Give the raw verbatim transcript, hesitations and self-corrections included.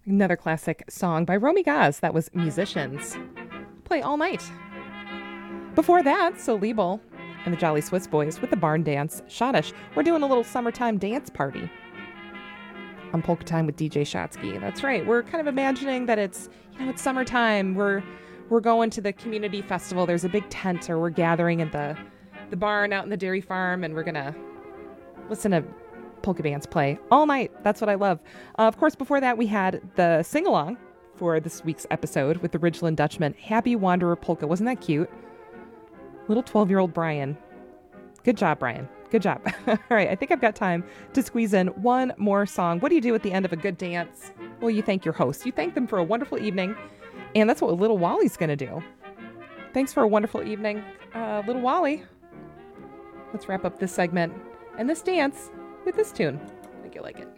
Another classic song by Romy Gaz. That was Musicians. Play all night. Before that, So Liebel and the Jolly Swiss Boys with the Barn Dance Schottish. We're doing a little summertime dance party on Polka Time with D J Shotsky. That's right. We're kind of imagining that it's, you know, it's summertime. We're we're going to the community festival. There's a big tent, or we're gathering at the the barn out in the dairy farm, and we're gonna listen to polka bands play all night. That's what I love. Uh, of course, before that, we had the sing-along for this week's episode with the Ridgeland Dutchman, Happy Wanderer Polka. Wasn't that cute? Little twelve-year-old Brian. Good job, Brian. Good job. All right, I think I've got time to squeeze in one more song. What do you do at the end of a good dance? Well, you thank your host. You thank them for a wonderful evening, and that's what Little Wally's going to do. Thanks for a wonderful evening, uh, Little Wally. Let's wrap up this segment and this dance with this tune. I think you'll like it.